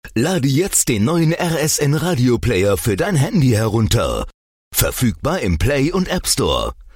Lade jetzt den neuen RSN Radio Player für dein Handy herunter. Verfügbar im Play und App Store.